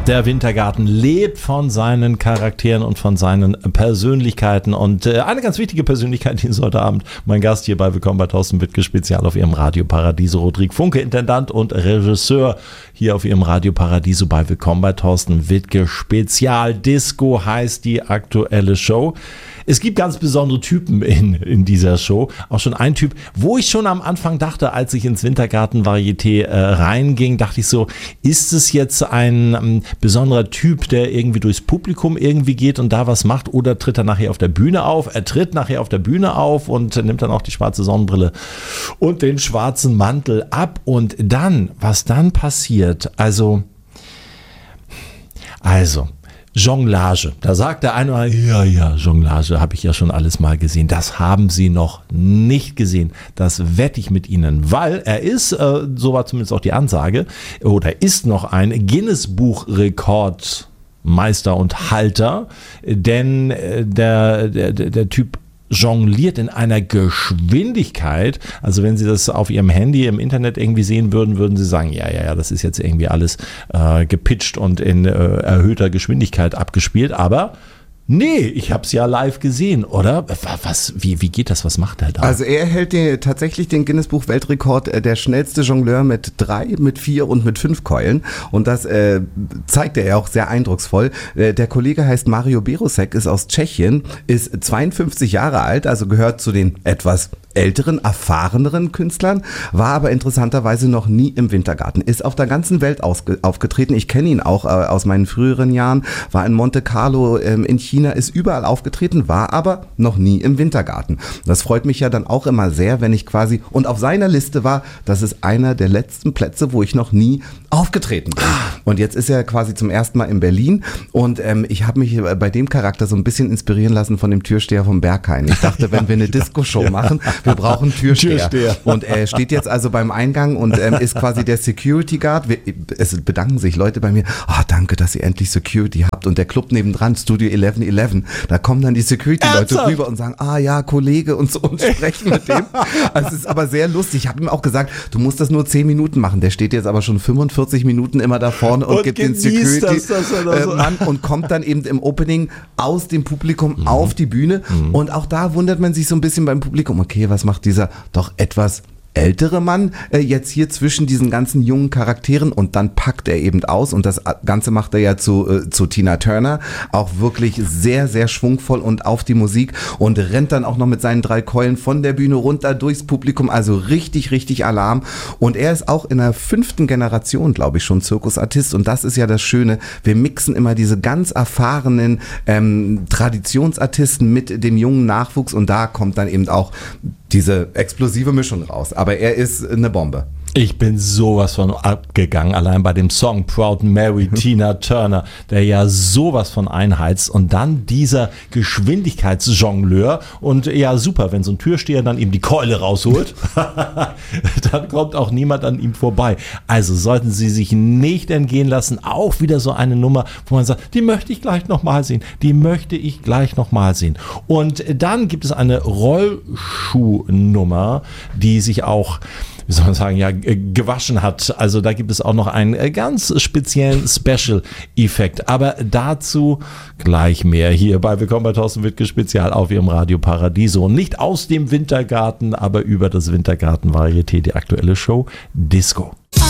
Der Wintergarten lebt von seinen Charakteren und von seinen Persönlichkeiten. Und eine ganz wichtige Persönlichkeit, die ist heute Abend mein Gast hier bei Willkommen bei Thorsten Wittke, spezial auf Ihrem Radio Paradiso. Rodrigue Funke, Intendant und Regisseur hier auf Ihrem Radio Paradiso bei Willkommen bei Thorsten Wittke. Spezial Disco heißt die aktuelle Show. Es gibt ganz besondere Typen in dieser Show. Auch schon ein Typ, wo ich schon am Anfang dachte, als ich ins Wintergarten-Varieté reinging, dachte ich so, ist es jetzt ein besonderer Typ, der irgendwie durchs Publikum irgendwie geht und da was macht, oder tritt er nachher auf der Bühne auf? Er tritt nachher auf der Bühne auf und nimmt dann auch die schwarze Sonnenbrille und den schwarzen Mantel ab. Und dann, was dann passiert, also Jonglage. Da sagt der eine, ja, Jonglage habe ich ja schon alles mal gesehen. Das haben Sie noch nicht gesehen. Das wette ich mit Ihnen, weil er ist, so war zumindest auch die Ansage, oder ist noch ein Guinness-Buch-Rekordmeister und Halter, denn der Typ jongliert in einer Geschwindigkeit, also wenn Sie das auf Ihrem Handy im Internet irgendwie sehen würden, würden Sie sagen, ja, das ist jetzt irgendwie alles gepitcht und in erhöhter Geschwindigkeit abgespielt, aber nee, ich habe es ja live gesehen, oder? Wie geht das? Was macht er da? Also er hält tatsächlich den Guinness-Buch-Weltrekord, der schnellste Jongleur mit 3, mit 4 und mit 5 Keulen. Und das zeigt er auch sehr eindrucksvoll. Der Kollege heißt Mario Berosek, ist aus Tschechien, ist 52 Jahre alt, also gehört zu den etwas älteren, erfahreneren Künstlern, war aber interessanterweise noch nie im Wintergarten, ist auf der ganzen Welt aufgetreten. Ich kenne ihn auch aus meinen früheren Jahren, war in Monte Carlo in China, ist überall aufgetreten, war aber noch nie im Wintergarten. Das freut mich ja dann auch immer sehr, wenn ich quasi, und auf seiner Liste war, das ist einer der letzten Plätze, wo ich noch nie aufgetreten bin. Und jetzt ist er quasi zum ersten Mal in Berlin und ich habe mich bei dem Charakter so ein bisschen inspirieren lassen von dem Türsteher vom Berghain. Ich dachte, wenn wir eine Disco-Show machen, wir brauchen einen Türsteher. Und er steht jetzt also beim Eingang und ist quasi der Security Guard. Es bedanken sich Leute bei mir. Danke, dass ihr endlich Security habt. Und der Club nebendran, Studio 1111, da kommen dann die Security-Leute rüber und sagen, ja, Kollege und so und sprechen mit dem. Also es ist aber sehr lustig. Ich habe ihm auch gesagt, du musst das nur 10 Minuten machen. Der steht jetzt aber schon 45 Minuten immer da vorne und gibt den Security-Mann und kommt dann eben im Opening aus dem Publikum auf die Bühne. Und auch da wundert man sich so ein bisschen beim Publikum, okay, was macht dieser doch etwas ältere Mann jetzt hier zwischen diesen ganzen jungen Charakteren, und dann packt er eben aus, und das Ganze macht er ja zu Tina Turner, auch wirklich sehr, sehr schwungvoll und auf die Musik, und rennt dann auch noch mit seinen 3 Keulen von der Bühne runter durchs Publikum, also richtig, richtig Alarm. Und er ist auch in der 5. Generation, glaube ich, schon Zirkusartist, und das ist ja das Schöne, wir mixen immer diese ganz erfahrenen Traditionsartisten mit dem jungen Nachwuchs, und da kommt dann eben auch diese explosive Mischung raus. Aber er ist eine Bombe. Ich bin sowas von abgegangen, allein bei dem Song Proud Mary, Tina Turner, der ja sowas von einheizt, und dann dieser Geschwindigkeitsjongleur, und ja super, wenn so ein Türsteher dann ihm die Keule rausholt, dann kommt auch niemand an ihm vorbei. Also sollten Sie sich nicht entgehen lassen, auch wieder so eine Nummer, wo man sagt, die möchte ich gleich nochmal sehen, Und dann gibt es eine Rollschuhnummer, die sich auch, wie soll man sagen, ja, gewaschen hat. Also da gibt es auch noch einen ganz speziellen Special-Effekt. Aber dazu gleich mehr hier bei Willkommen bei Thorsten Wittke Spezial auf Ihrem Radio Paradiso. Nicht aus dem Wintergarten, aber über das Wintergarten-Varieté, die aktuelle Show Disco.